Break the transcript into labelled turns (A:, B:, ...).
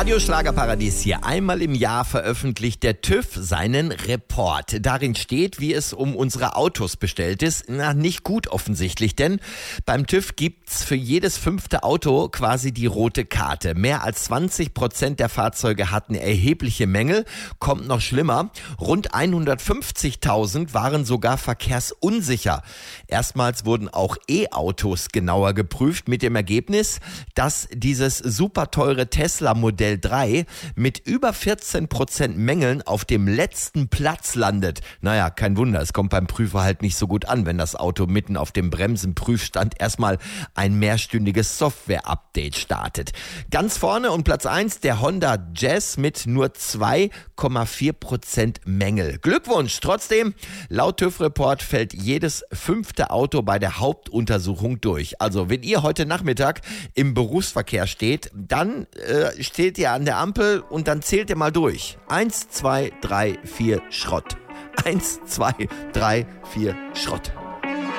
A: Radio Schlagerparadies hier. Einmal im Jahr veröffentlicht der TÜV seinen Report. Darin steht, wie es um unsere Autos bestellt ist. Na, nicht gut offensichtlich, denn beim TÜV gibt's für jedes 5. Auto quasi die rote Karte. Mehr als 20% der Fahrzeuge hatten erhebliche Mängel. Kommt noch schlimmer. Rund 150.000 waren sogar verkehrsunsicher. Erstmals wurden auch E-Autos genauer geprüft mit dem Ergebnis, dass dieses super teure Tesla Modell 3 mit über 14% Mängeln auf dem letzten Platz landet. Naja, kein Wunder, es kommt beim Prüfer halt nicht so gut an, wenn das Auto mitten auf dem Bremsenprüfstand erstmal ein mehrstündiges Software-Update startet. Ganz vorne und Platz 1 der Honda Jazz mit nur 2,4% Mängel. Glückwunsch! Trotzdem, laut TÜV-Report fällt jedes 5. Auto bei der Hauptuntersuchung durch. Also, wenn ihr heute Nachmittag im Berufsverkehr steht, dann steht ihr an der Ampel und dann zählt ihr mal durch. 1, 2, 3, 4, Schrott. 1, 2, 3, 4, Schrott.